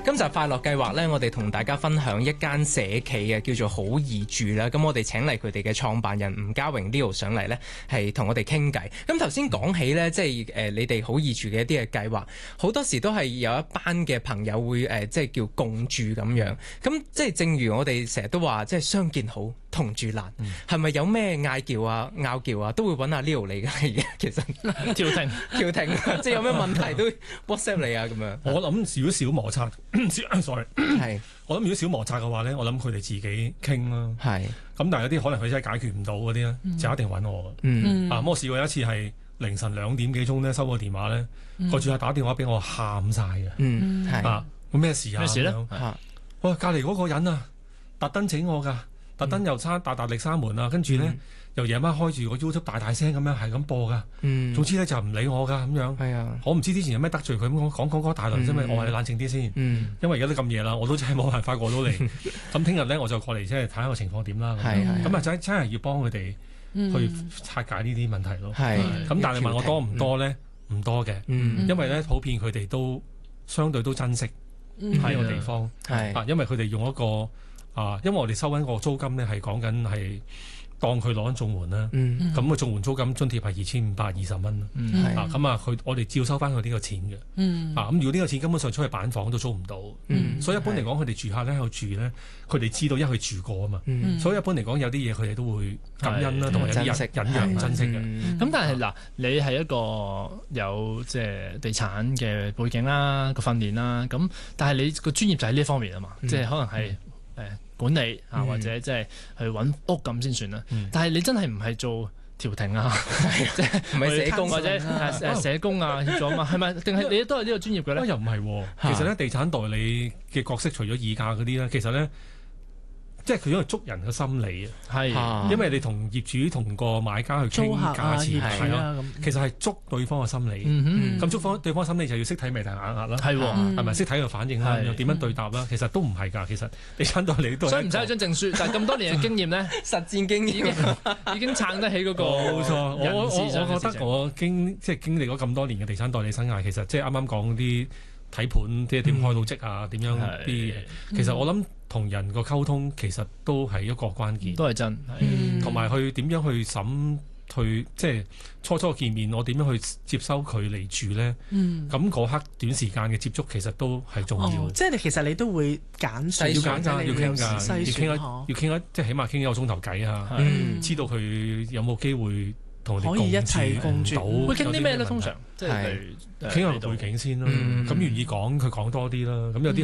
今集快樂計劃呢，我哋同大家分享一間社企嘅叫做好易住啦。咁我哋請嚟佢哋嘅創辦人吳家榮 Leo 上嚟呢，係同我哋傾偈。咁頭先講起呢，即係你哋好易住嘅一啲嘅計劃，好多時都係有一班嘅朋友會即係叫共住咁樣。咁即係正如我哋成日都話，即係相見好，同住難。係咪有咩嗌叫啊、拗撬啊，都會揾阿 Leo 嚟嘅？其實調停， 即係有咩問題都 WhatsApp 你啊咁樣。 我諗如果小摩擦，sorry， 係我諗如果小摩擦嘅話咧，我諗佢哋自己傾啦。 係咁，但係有啲可能佢真係解決唔到嗰啲咧，就一定揾我。咁我試過有一次係凌晨2點幾鐘咧，收個電話咧，個住客打電話俾我喊晒嘅。 係咁咩事啊？ 咩事咧？ 喂，隔離嗰個人啊，特登整我㗎，特登又大力閂門啊，跟住咧又夜晚開住個 YouTube 大聲咁樣係咁播㗎。總之咧就唔理我㗎咁樣。係啊，我唔知之前有咩得罪佢，咁講大輪啫嘛。我話你冷靜啲先，因為而家都咁夜啦，我都真係冇辦法過到嚟。咁聽日咧我就過嚟即係睇下個情況點啦。咁啊真係要幫佢哋去拆解呢啲問題咯。咁但係問我多唔多咧？唔多嘅，因為咧普遍佢哋都相對都珍惜呢個地方。因為佢哋用一個因為我哋收緊個租金咧係講緊係當佢攞緊綜援啦，咁個綜援租金津貼係2520蚊。咁我哋照收翻佢呢個錢嘅。咁如果呢個錢根本上出去板房都租唔到，所以一般嚟講佢哋住客咧喺度住咧，佢哋知道因為佢住過啊嘛，所以一般嚟講有啲嘢佢哋都會感恩啦，同埋有啲忍讓珍惜嘅。 咁但係嗱，你係一個有即係地產嘅背景啦，個訓練啦，咁但係你個專業就喺呢方面啊嘛，即係可能係管理或者即係去揾屋咁先算啦。但係你真係唔係做調停啊，即係唔係社工或者社工啊協助啊嘛？係咪？定係你都係呢個專業嘅咧？ 又唔係喎。其實咧，地產代理嘅角色除咗議價嗰啲咧，其實咧。即係佢因為捉人嘅心理啊，因為你同業主同個買家去傾價錢係咯，其實係捉對方嘅心理。咁捉對方心理就要識睇眉頭眼額啦，係咪識睇佢反應啦？點樣對答啦？其實都唔係㗎，其實地產代理都係。 所以唔使有張證書，但係咁多年嘅經驗咧， 實戰經驗已經撐得起嗰個。 冇錯，我覺得我經歷咗咁多年嘅地產代理生涯，其實即係啱啱講啲睇盤即係點開到積啊，點樣啲嘢。其實我諗同人個溝通其實都係一個關鍵， 都係真。 同埋去點樣去去即係初見面，我點樣去接收佢嚟住咧？咁嗰刻短時間嘅接觸其實都係重要。 即係其實你都會揀選， 要揀㗎，要傾㗎，要傾即係起碼傾一個鐘頭偈啊！知道佢有冇機會同我哋可以一齊共住到。 會傾啲咩咧？通常即係傾下個背景先啦。咁願意講佢講多啲啦。咁有啲